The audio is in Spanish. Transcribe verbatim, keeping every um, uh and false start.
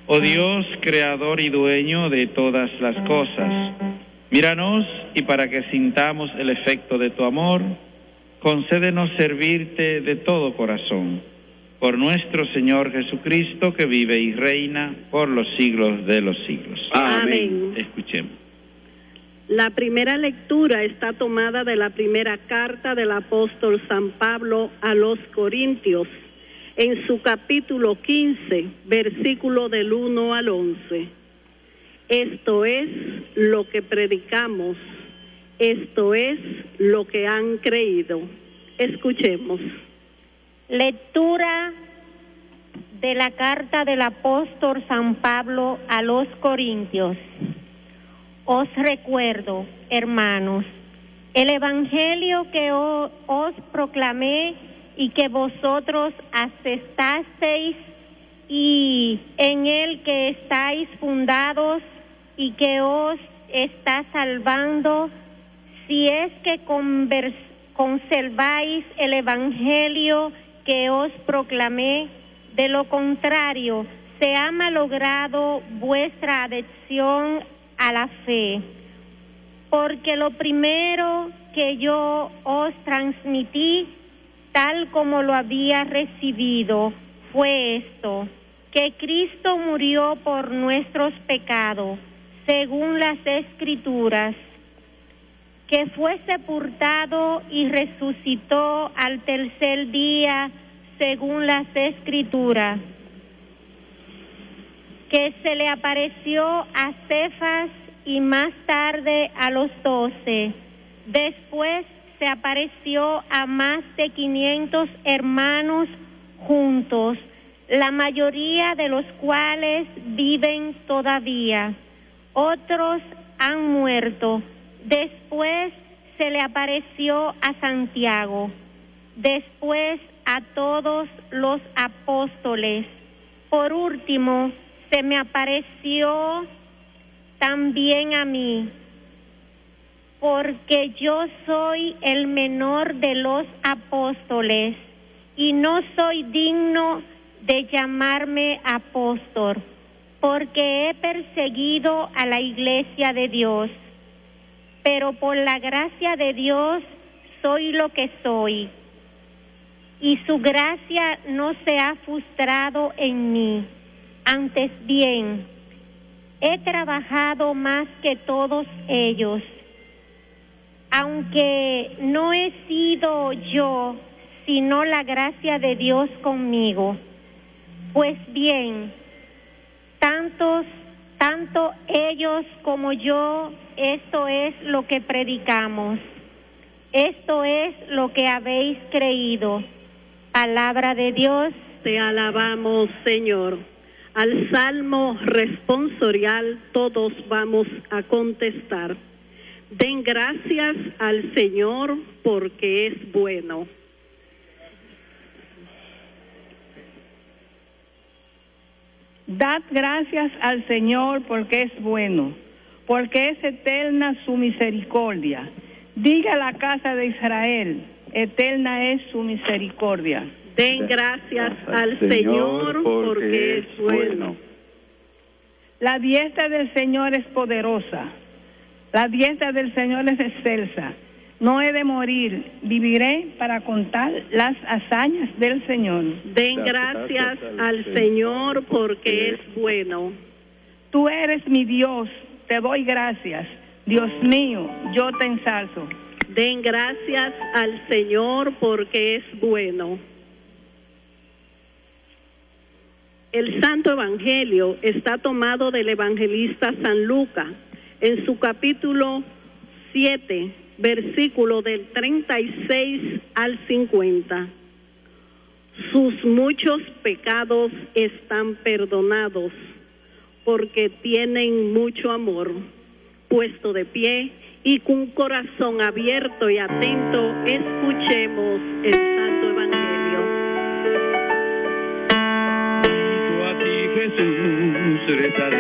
Oh Dios, creador y dueño de todas las cosas, míranos y para que sintamos el efecto de tu amor, concédenos servirte de todo corazón. Por nuestro Señor Jesucristo, que vive y reina por los siglos de los siglos. Amén. Escuchemos. La primera lectura está tomada de la primera carta del apóstol San Pablo a los Corintios, en su capítulo quince, versículo del uno al once. Esto es lo que predicamos, esto es lo que han creído. Escuchemos. Lectura de la carta del apóstol San Pablo a los Corintios. Os recuerdo, hermanos, el evangelio que os proclamé y que vosotros aceptasteis y en el que estáis fundados y que os está salvando, si es que convers- conserváis el evangelio que os proclamé. De lo contrario, se ha malogrado vuestra adhesión a la fe, porque lo primero que yo os transmití, tal como lo había recibido, fue esto: que Cristo murió por nuestros pecados, según las Escrituras, que fue sepultado y resucitó al tercer día, según las Escrituras, que se le apareció a Cefas y más tarde a los doce. Después se apareció a más de quinientos hermanos juntos, la mayoría de los cuales viven todavía. Otros han muerto. Después se le apareció a Santiago. Después a todos los apóstoles. Por último, se me apareció también a mí, porque yo soy el menor de los apóstoles y no soy digno de llamarme apóstol, porque he perseguido a la iglesia de Dios. Pero por la gracia de Dios soy lo que soy, y su gracia no se ha frustrado en mí. Antes bien, he trabajado más que todos ellos, aunque no he sido yo, sino la gracia de Dios conmigo. Pues bien, tantos, tanto ellos como yo, esto es lo que predicamos, esto es lo que habéis creído. Palabra de Dios. Te alabamos, Señor. Al salmo responsorial todos vamos a contestar. Den gracias al Señor porque es bueno. Dad gracias al Señor porque es bueno, porque es eterna su misericordia. Diga la casa de Israel, eterna es su misericordia. Den gracias al Señor porque es bueno. La diestra del Señor es poderosa, la diestra del Señor es excelsa. No he de morir, viviré para contar las hazañas del Señor. Den gracias al Señor porque es bueno. Tú eres mi Dios, te doy gracias. Dios mío, yo te ensalzo. Den gracias al Señor porque es bueno. El Santo Evangelio está tomado del evangelista San Lucas en su capítulo siete, versículo del treinta y seis al cincuenta. Sus muchos pecados están perdonados porque tienen mucho amor. Puesto de pie y con corazón abierto y atento, escuchemos el Santo Evangelio. A ti, Jesús, rezaré.